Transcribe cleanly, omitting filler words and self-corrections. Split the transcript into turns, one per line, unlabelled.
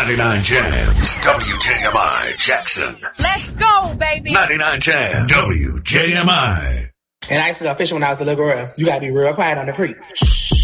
99 Jams, WJMI Jackson.
Let's go, baby.
99 Jams, WJMI.
And I used to go fishing when I was a little girl. You gotta be real quiet on the creek.